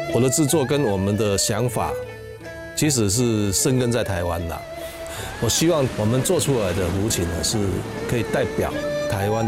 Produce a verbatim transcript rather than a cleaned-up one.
我的制作跟我们的想法，其实是生根在台湾的。我希望我们做出来的胡琴呢，是可以代表台湾的